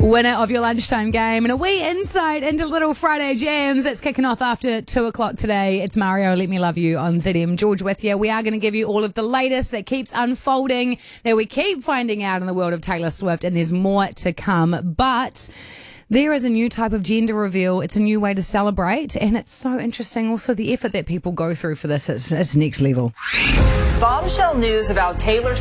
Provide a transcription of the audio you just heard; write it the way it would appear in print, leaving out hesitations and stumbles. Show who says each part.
Speaker 1: winner of your lunchtime game, and a wee insight into Little Friday Jams. That's kicking off after 2 o'clock today. It's Mario, Let Me Love You on ZM. George with you. We are going to give you all of the latest that keeps unfolding, that we keep finding out in the world of Taylor Swift, and there's more to come. But there is a new type of gender reveal. It's a new way to celebrate, and it's so interesting. Also, the effort that people go through for this, it's next level.
Speaker 2: Bombshell news about Taylor